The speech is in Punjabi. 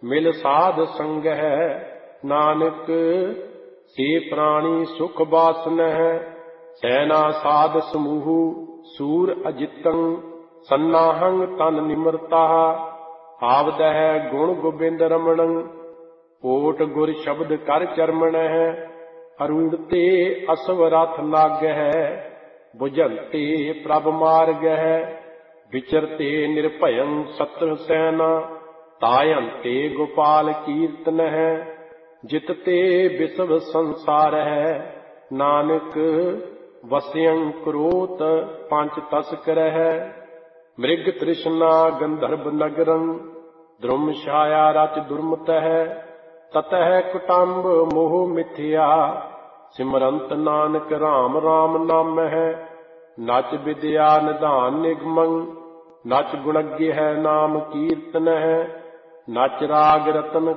ਮਿਲ ਸਾਧ ਸੰਗਹਿ ਨਾਨਕ। ਸੇ ਪ੍ਰਾਣੀ ਸੁਖ ਬਾਸਨਹਿ ਸੈਨਾ ਸਾਧ ਸਮੂਹ ਸੂਰ ਅਜਿਤੰ। ਸੰਨਾਹੰ ਤਨ ਨਿਮਰਤਾ ਆਵਦਹਿ ਗੁਣ ਗੋਬਿੰਦ ਰਮਣੰ। ਓਟ ਗੁਰ ਸ਼ਬਦ ਕਰ ਚਰਮਣਹਿ ਅਰੂੜ ਤੇ ਅਸਵ ਰਥ ਨਾਗਹਿ। ਬੁਝੰਤੇ ਪ੍ਰਭ ਮਾਰਗਹਿ ਵਿਚਰਤੇ ਨਿਰਭਯੰ ਸਤਰ ਸੈਨਾ। ਤਾਯੰਤੇ ਗੋਪਾਲ ਕੀਰਤਨਹਿ ਜਿਤ ਤੇ ਵਿਸਵ ਸੰਸਾਰਹਿ। ਨਾਨਕ ਵਸਿਅੰ ਕਰੋਤ ਪੰਚ ਤਸਕਰਹਿ। ਮ੍ਰਿਗ ਤ੍ਰਿਸ਼ਨਾ ਗੰਧਰਵ ਨਗਰੰ ਦ੍ਰੁਮ ਛਾਇਆ ਰਚ ਦੁਰਮਤਹਿ। ਤਤਹਿ ਕੁਟੰਬ ਮੋਹ ਮਿਥਿਆ ਸਿਮਰੰਤ ਨਾਨਕ ਰਾਮ ਰਾਮ ਨਾਮਹਿ। ਨਚ ਵਿਦਿਆ ਨਿਧਾਨ ਨਿਗਮੰ ਨਚ ਗੁਣਗ੍ਯ ਨਾਮ ਕੀਰਤਨਹਿ। ਨਚ ਰਾਗ ਰਤਨ